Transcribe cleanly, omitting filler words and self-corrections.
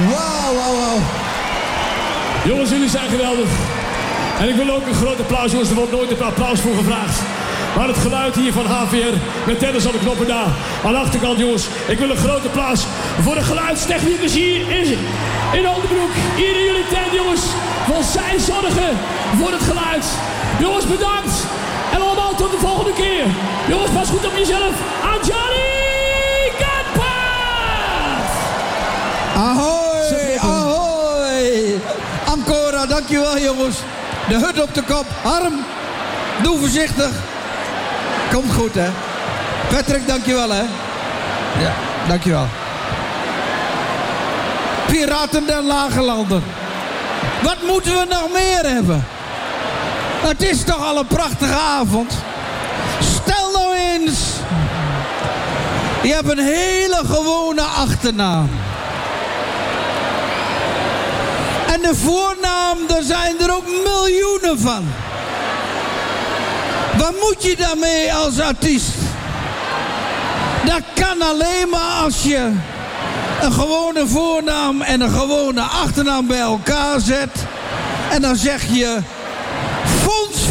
Wauw. Jongens, jullie zijn geweldig. En ik wil ook een groot applaus, jongens. Er wordt nooit een applaus voor gevraagd. Maar het geluid hier van HVR, met tennis aan de knoppen daar. Aan de achterkant, jongens. Ik wil een groot applaus voor de geluidstechnicus hier in Oldenbroek. Hier in jullie tent, jongens. Want zij zorgen voor het geluid. Jongens, bedankt. En allemaal tot de volgende keer. Jongens, pas goed op jezelf. Aan Johnny Katpaard. Ahoy. Ancora, dankjewel jongens. De hut op de kop. Harm, doe voorzichtig. Komt goed, hè. Patrick, dankjewel, hè. Ja, dankjewel. Piraten den Lagelanden. Wat moeten we nog meer hebben? Het is toch al een prachtige avond. Stel nou eens. Je hebt een hele gewone achternaam. En de voornaam, daar zijn er ook miljoenen van. Wat moet je daarmee als artiest? Dat kan alleen maar als je een gewone voornaam en een gewone achternaam bij elkaar zet. En dan zeg je Fons